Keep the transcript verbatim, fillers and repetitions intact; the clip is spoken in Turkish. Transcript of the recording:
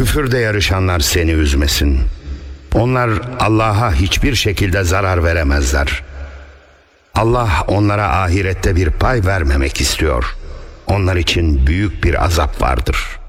Küfürde yarışanlar seni üzmesin. Onlar Allah'a hiçbir şekilde zarar veremezler. Allah onlara ahirette bir pay vermemek istiyor. Onlar için büyük bir azap vardır.